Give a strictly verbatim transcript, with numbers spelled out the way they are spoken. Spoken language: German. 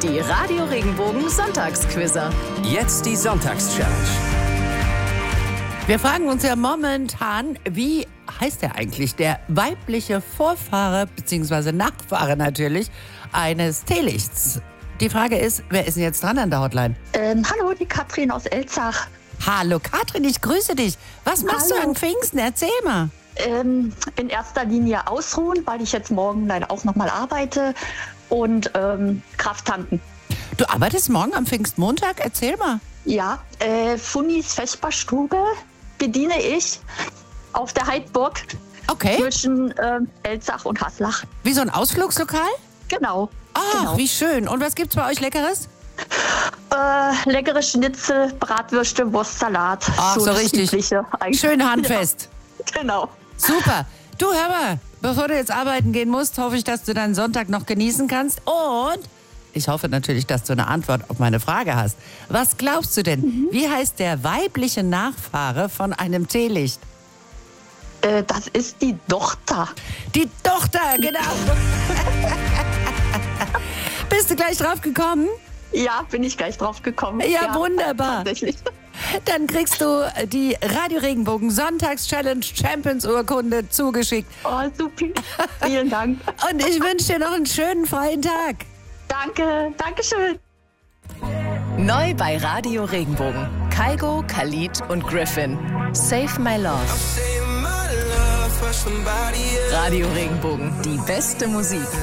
Die Radio Regenbogen Sonntagsquizzer. Jetzt die Sonntagschallenge. Wir fragen uns ja momentan, wie heißt der eigentlich, der weibliche Vorfahre bzw. Nachfahre natürlich eines Teelichts? Die Frage ist, wer ist denn jetzt dran an der Hotline? Ähm, hallo, die Katrin aus Elzach. Hallo Katrin, ich grüße dich. Was machst Hallo. du an Pfingsten? Erzähl mal. Ähm, in erster Linie ausruhen, weil ich jetzt morgen leider auch nochmal arbeite und ähm, Kraft tanken. Du arbeitest morgen am Pfingstmontag? Erzähl mal. Ja, äh, Funnis Vesperstube bediene ich auf der Heidburg Okay. zwischen ähm, Elzach und Haslach. Wie so ein Ausflugslokal? Genau. Ach, genau. wie schön. Und was gibt's bei euch Leckeres? Äh, leckere Schnitzel, Bratwürste, Wurstsalat. Ach, so das richtig. Übliche eigentlich. Schön handfest. Ja, genau. Super. Du, hör mal, bevor du jetzt arbeiten gehen musst, hoffe ich, dass du deinen Sonntag noch genießen kannst. Und ich hoffe natürlich, dass du eine Antwort auf meine Frage hast. Was glaubst du denn, mhm. wie heißt der weibliche Nachfahre von einem Teelicht? Äh, das ist die Tochter. Die Tochter, genau. Bist du gleich drauf gekommen? Ja, bin ich gleich drauf gekommen. Ja, wunderbar. Tatsächlich. Dann kriegst du die Radio Regenbogen Sonntags-Challenge Champions Urkunde zugeschickt. Oh, super. Vielen Dank. Und ich wünsche dir noch einen schönen freien Tag. Danke, danke schön. Neu bei Radio Regenbogen. Kaigo, Khalid und Griffin. Save My Love. Radio Regenbogen. Die beste Musik.